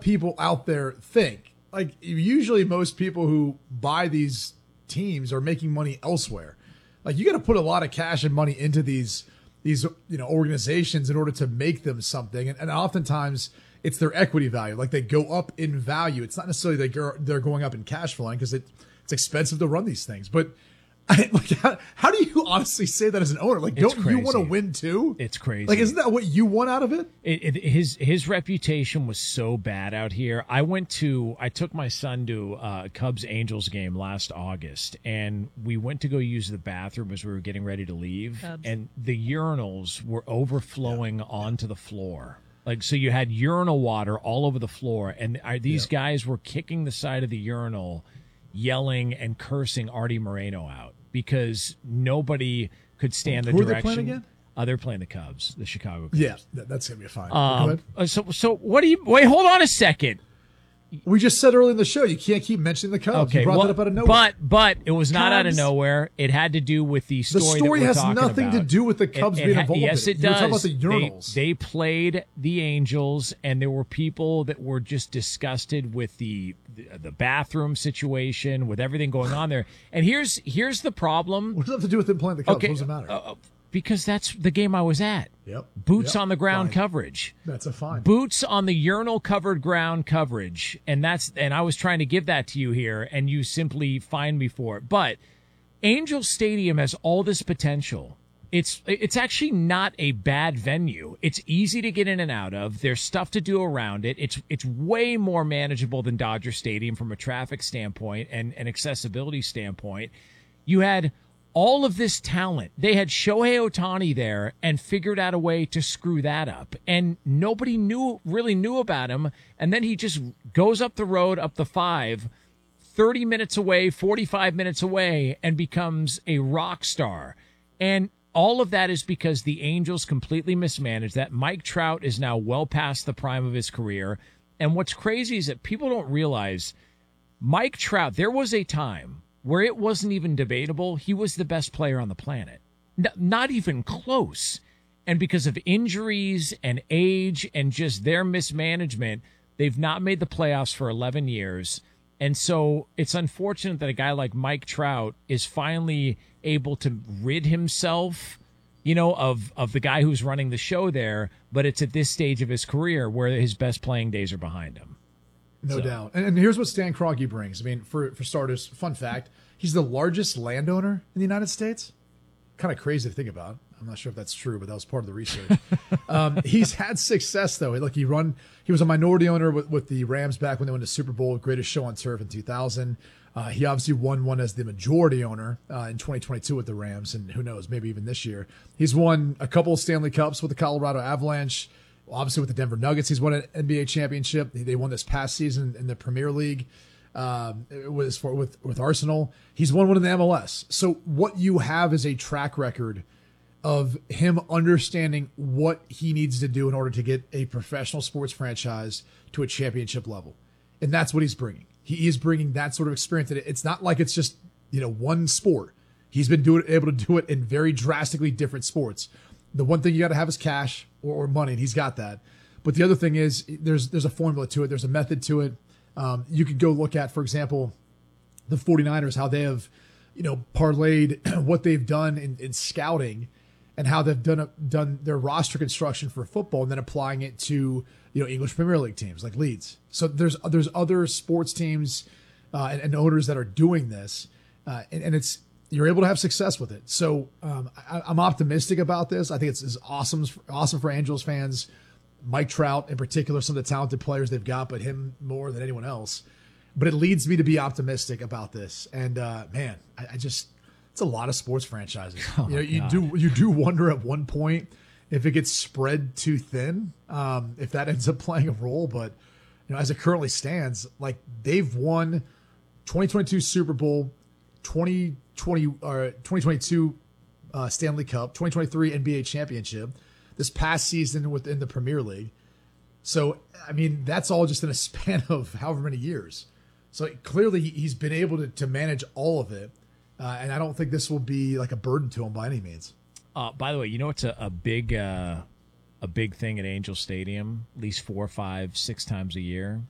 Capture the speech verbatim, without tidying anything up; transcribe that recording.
people out there think. Like, usually most people who buy these teams are making money elsewhere. Like, you got to put a lot of cash and money into these these you know organizations in order to make them something, and, and oftentimes it's their equity value. Like, they go up in value. It's not necessarily they're they're going up in cash flowing because it, it's expensive to run these things, but. I, like, how, how do you honestly say that as an owner? Like, It's don't crazy. you want to win too? It's crazy. Like, isn't that what you want out of it? It, it? His his reputation was so bad out here. I went to I took my son to a Cubs Angels game last August, and we went to go use the bathroom as we were getting ready to leave, Cubs. and the urinals were overflowing yeah. onto the floor. Like, so you had urinal water all over the floor, and are, these yeah. guys were kicking the side of the urinal, yelling and cursing Artie Moreno out. Because nobody could stand the Who direction. Who are they playing again? Uh, they're playing the Cubs, the Chicago Cubs. Yeah, that, that's gonna be fine. Um, Go ahead. uh, so, so what do you? Wait, hold on a second. We just said earlier in the show you can't keep mentioning the Cubs. Okay, you brought well, that up out of nowhere. but but it was not Cubs, out of nowhere. It had to do with the story. The story that we're has talking nothing about. to do with the Cubs It- it being ha- involved. Yes, in it You're does. talking about the urinals. They, they played the Angels, and there were people that were just disgusted with the, the the bathroom situation, with everything going on there. And here's here's the problem. What does that have to do with them playing the Cubs? Okay, What does it matter? uh, because that's the game I was at. Yep. Boots Yep. on the ground Fine. coverage. That's a fine. Boots on the urinal covered ground coverage. And that's and I was trying to give that to you here, and you simply fined me for it. But Angel Stadium has all this potential. It's it's actually not a bad venue. It's easy to get in and out of. There's stuff to do around it. It's it's way more manageable than Dodger Stadium from a traffic standpoint and an accessibility standpoint. You had all of this talent. They had Shohei Ohtani there and figured out a way to screw that up. And nobody knew really knew about him. And then he just goes up the road, up the five, thirty minutes away, forty-five minutes away, and becomes a rock star. And all of that is because the Angels completely mismanaged that. Mike Trout is now well past the prime of his career. And what's crazy is that people don't realize Mike Trout, there was a time where it wasn't even debatable. He was the best player on the planet. N- not even close. And because of injuries and age and just their mismanagement, they've not made the playoffs for eleven years. And so it's unfortunate that a guy like Mike Trout is finally able to rid himself, you know, of, of the guy who's running the show there. But it's at this stage of his career where his best playing days are behind him. No So. doubt. And, and here's what Stan Kroenke brings. I mean, for, for starters, fun fact, he's the largest landowner in the United States. Kind of crazy to think about. I'm not sure if that's true, but that was part of the research. um, he's had success, though. Like, he run, he was a minority owner with, with the Rams back when they won the Super Bowl, greatest show on turf in two thousand. Uh, he obviously won one as the majority owner uh, in twenty twenty-two with the Rams, and who knows, maybe even this year. He's won a couple of Stanley Cups with the Colorado Avalanche. Obviously, with the Denver Nuggets, he's won an N B A championship. They won this past season in the Premier League. Um, it was for with with Arsenal. He's won one in the M L S. So what you have is a track record of him understanding what he needs to do in order to get a professional sports franchise to a championship level, and that's what he's bringing. He is bringing that sort of experience. It's not like it's just you know one sport. He's been doing able to do it in very drastically different sports. The one thing you got to have is cash or, or money, and he's got that. But the other thing is there's there's a formula to it. There's a method to it. Um, you could go look at, for example, the 49ers, how they have, you know, parlayed what they've done in, in scouting and how they've done a, done their roster construction for football and then applying it to, you know, English Premier League teams like Leeds. So there's there's other sports teams uh, and, and owners that are doing this, uh, and, and it's you're able to have success with it. So um, I, I'm optimistic about this. I think it's, it's awesome, awesome for Angels fans. Mike Trout in particular, some of the talented players they've got, but him more than anyone else. But it leads me to be optimistic about this. And uh, man, I, I just it's a lot of sports franchises. Oh you know, you God. do you do wonder at one point if it gets spread too thin, um, if that ends up playing a role. But you know, as it currently stands, like they've won twenty twenty-two Super Bowl, twenty twenty or twenty twenty-two uh, Stanley Cup, twenty twenty-three N B A championship, this past season within the Premier League. So, I mean, that's all just in a span of however many years. So clearly he's been able to, to manage all of it. Uh, and I don't think this will be like a burden to him by any means. Uh, by the way, you know what's a, a big uh, a big thing at Angel Stadium, at least four, five, six times a year?